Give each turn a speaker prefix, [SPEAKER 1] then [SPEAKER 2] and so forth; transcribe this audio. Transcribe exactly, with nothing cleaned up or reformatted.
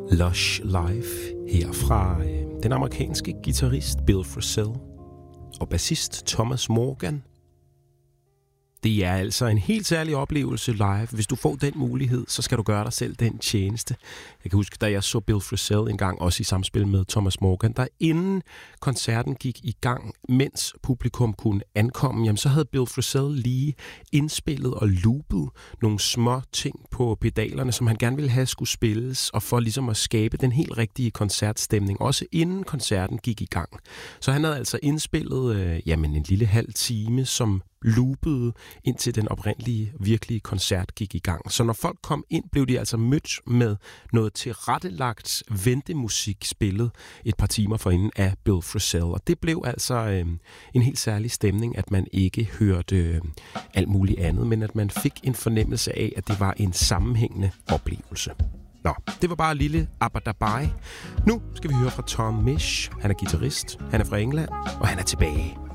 [SPEAKER 1] Lush Life her fra øh, den amerikanske guitarist Bill Frisell og bassist Thomas Morgan. Det er altså en helt særlig oplevelse live. Hvis du får den mulighed, så skal du gøre dig selv den tjeneste. Jeg kan huske, da jeg så Bill Frisell en gang, også i samspil med Thomas Morgan, der inden koncerten gik i gang, mens publikum kunne ankomme, jamen, så havde Bill Frisell lige indspillet og loopet nogle små ting på pedalerne, som han gerne ville have skulle spilles, og for ligesom at skabe den helt rigtige koncertstemning, også inden koncerten gik i gang. Så han havde altså indspillet øh, jamen, en lille halv time, som loopede indtil den oprindelige, virkelige koncert gik i gang. Så når folk kom ind, blev de altså mødt med noget tilrettelagt ventemusik spillet et par timer forinden af Bill Frisell. Og det blev altså øh, en helt særlig stemning, at man ikke hørte øh, alt muligt andet, men at man fik en fornemmelse af, at det var en sammenhængende oplevelse. Nå, det var bare en lille abadabai. Nu skal vi høre fra Tom Misch. Han er guitarist, han er fra England, og han er tilbage.